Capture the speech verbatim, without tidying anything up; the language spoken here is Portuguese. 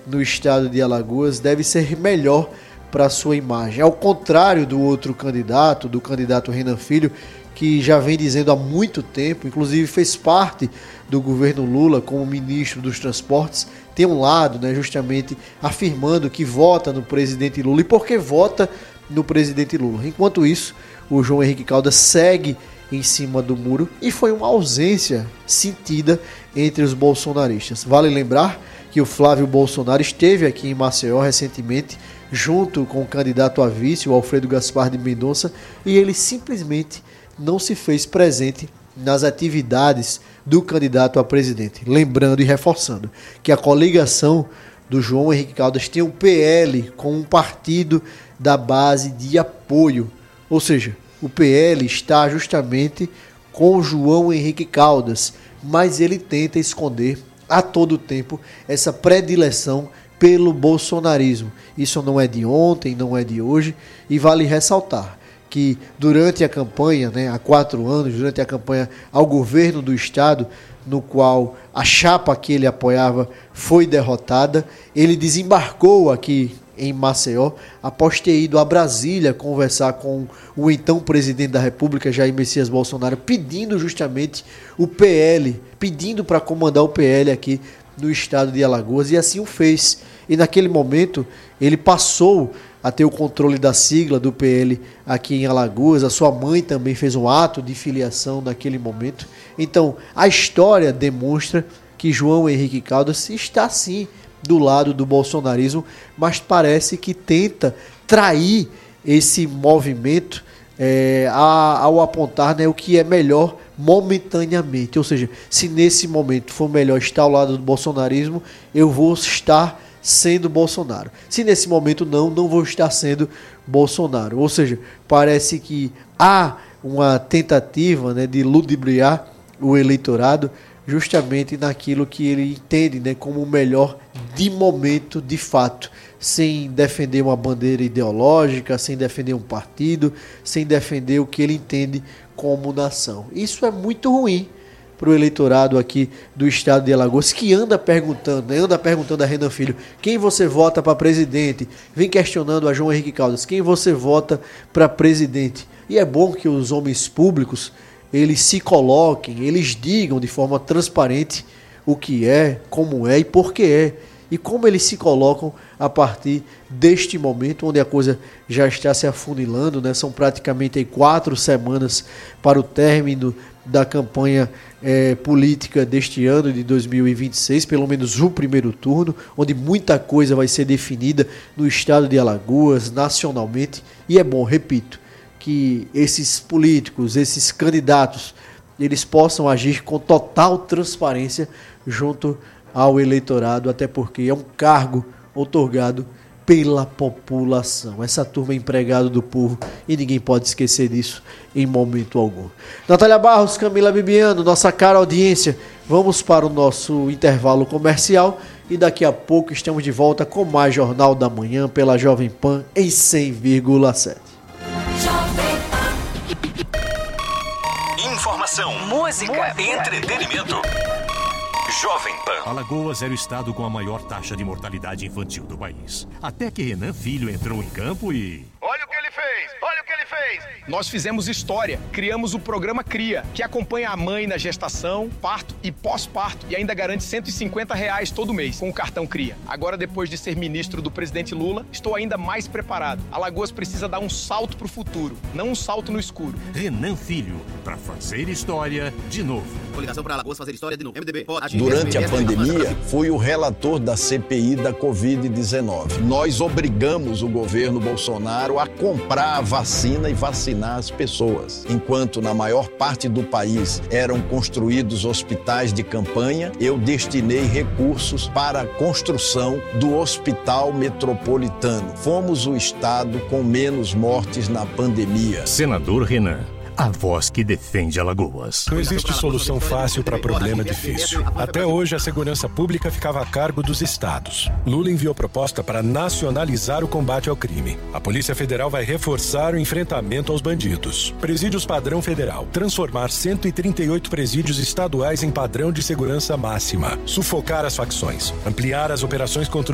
no estado de Alagoas deve ser melhor para a sua imagem. Ao contrário do outro candidato, do candidato Renan Filho, que já vem dizendo há muito tempo, inclusive fez parte do governo Lula como ministro dos transportes, tem um lado, né, justamente afirmando que vota no presidente Lula. E por que vota no presidente Lula? Enquanto isso, o João Henrique Caldas segue em cima do muro e foi uma ausência sentida entre os bolsonaristas. Vale lembrar que o Flávio Bolsonaro esteve aqui em Maceió recentemente, junto com o candidato a vice, o Alfredo Gaspar de Mendonça, e ele simplesmente não se fez presente nas atividades do candidato a presidente. Lembrando e reforçando que a coligação do João Henrique Caldas tem um P L com um partido da base de apoio, ou seja, o P L está justamente com o João Henrique Caldas, mas ele tenta esconder a todo tempo essa predileção pelo bolsonarismo. Isso não é de ontem, não é de hoje, e vale ressaltar que durante a campanha, né, há quatro anos, durante a campanha ao governo do estado, no qual a chapa que ele apoiava foi derrotada, ele desembarcou aqui em Maceió, após ter ido a Brasília conversar com o então presidente da República, Jair Messias Bolsonaro, pedindo justamente o P L, pedindo para comandar o P L aqui no estado de Alagoas, e assim o fez. E naquele momento ele passou a ter o controle da sigla do P L aqui em Alagoas. A sua mãe também fez um ato de filiação naquele momento. Então a história demonstra que João Henrique Caldas está sim do lado do bolsonarismo, mas parece que tenta trair esse movimento é, ao apontar, né, o que é melhor momentaneamente. Ou seja, se nesse momento for melhor estar ao lado do bolsonarismo, eu vou estar sendo Bolsonaro. Se nesse momento não, não vou estar sendo Bolsonaro. Ou seja, parece que há uma tentativa, né, de ludibriar o eleitorado justamente naquilo que ele entende, né, como o melhor de momento, de fato, sem defender uma bandeira ideológica, sem defender um partido, sem defender o que ele entende como nação. Isso é muito ruim para o eleitorado aqui do estado de Alagoas, que anda perguntando, né, anda perguntando a Renan Filho, quem você vota para presidente? Vem questionando a João Henrique Caldas, quem você vota para presidente? E é bom que os homens públicos eles se coloquem, eles digam de forma transparente o que é, como é e por que é. E como eles se colocam a partir deste momento, onde a coisa já está se afunilando, né? São praticamente aí quatro semanas para o término da campanha é, política deste ano de dois mil e vinte e seis, pelo menos o primeiro turno, onde muita coisa vai ser definida no estado de Alagoas, nacionalmente. E é bom, repito, que esses políticos, esses candidatos, eles possam agir com total transparência junto ao eleitorado, até porque é um cargo outorgado pela população. Essa turma é empregado do povo e ninguém pode esquecer disso em momento algum. Natália Barros, Camila Bibiano, nossa cara audiência, vamos para o nosso intervalo comercial e daqui a pouco estamos de volta com mais Jornal da Manhã pela Jovem Pan em cem vírgula sete. Informação, música, entretenimento. Jovem Pan. Alagoas era o estado com a maior taxa de mortalidade infantil do país. Até que Renan Filho entrou em campo e... Olha o que ele fez! Olha o que ele fez! Nós fizemos história, criamos o programa Cria, que acompanha a mãe na gestação, parto e pós-parto e ainda garante cento e cinquenta reais todo mês com o cartão Cria. Agora, depois de ser ministro do presidente Lula, estou ainda mais preparado. Alagoas precisa dar um salto pro futuro, não um salto no escuro. Renan Filho, para fazer história de novo. Coligação para Alagoas fazer história de novo. M D B, pode. Durante a pandemia, fui o relator da C P I da covid dezenove. Nós obrigamos o governo Bolsonaro a comprar a vacina e vacinar as pessoas. Enquanto na maior parte do país eram construídos hospitais de campanha, eu destinei recursos para a construção do Hospital Metropolitano. Fomos o estado com menos mortes na pandemia. Senador Renan, a voz que defende Alagoas. Não existe solução fácil para problema difícil. Até hoje, a segurança pública ficava a cargo dos estados. Lula enviou proposta para nacionalizar o combate ao crime. A Polícia Federal vai reforçar o enfrentamento aos bandidos. Presídios padrão federal. Transformar cento e trinta e oito presídios estaduais em padrão de segurança máxima. Sufocar as facções. Ampliar as operações contra